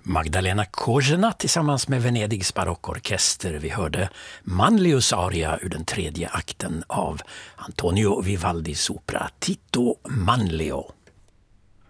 Magdalena Kozena tillsammans med Venedigs barockorkester. Vi hörde Manlius aria ur den tredje akten av Antonio Vivaldis opera Tito Manlio.